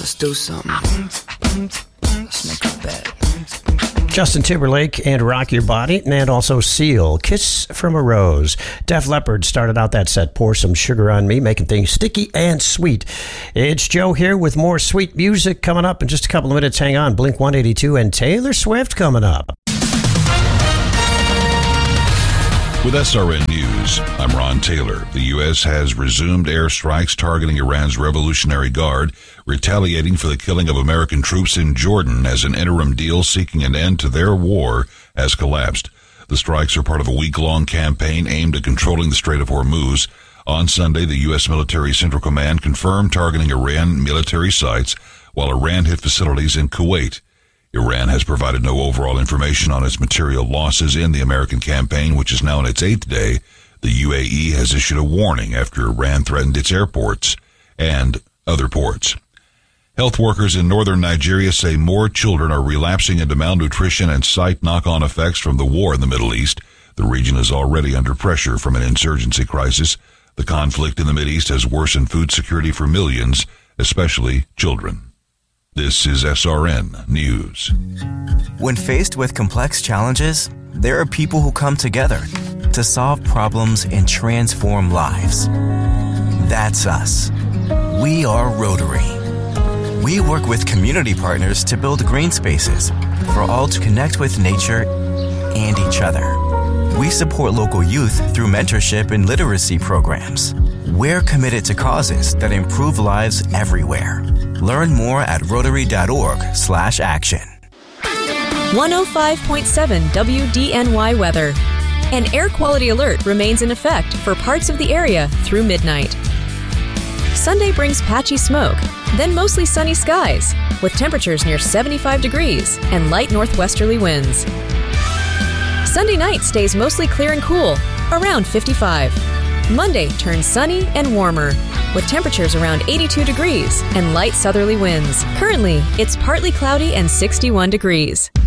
Let's do something. Let's make a bet. Justin Timberlake and Rock Your Body, and also Seal, Kiss from a Rose. Def Leppard started out that set, Pour Some Sugar on Me, making things sticky and sweet. It's Joe here with more sweet music coming up in just a couple of minutes. Hang on, Blink 182 and Taylor Swift coming up. With SRN News, I'm Ron Taylor. The U.S. has resumed airstrikes targeting Iran's Revolutionary Guard, retaliating for the killing of American troops in Jordan as an interim deal seeking an end to their war has collapsed. The strikes are part of a week-long campaign aimed at controlling the Strait of Hormuz. On Sunday, the U.S. Military Central Command confirmed targeting Iran military sites, while Iran hit facilities in Kuwait. Iran has provided no overall information on its material losses in the American campaign, which is now in its 8th day. The UAE has issued a warning after Iran threatened its airports and other ports. Health workers in northern Nigeria say more children are relapsing into malnutrition and cite knock-on effects from the war in the Middle East. The region is already under pressure from an insurgency crisis. The conflict in the Mideast has worsened food security for millions, especially children. This is SRN News. When faced with complex challenges, there are people who come together to solve problems and transform lives. That's us. We are Rotary. We work with community partners to build green spaces for all to connect with nature and each other. We support local youth through mentorship and literacy programs. We're committed to causes that improve lives everywhere. Learn more at Rotary.org/action. 105.7 WDNY weather. An air quality alert remains in effect for parts of the area through midnight. Sunday brings patchy smoke, then mostly sunny skies, with temperatures near 75 degrees and light northwesterly winds. Sunday night stays mostly clear and cool, around 55. Monday turns sunny and warmer, with temperatures around 82 degrees and light southerly winds. Currently, it's partly cloudy and 61 degrees.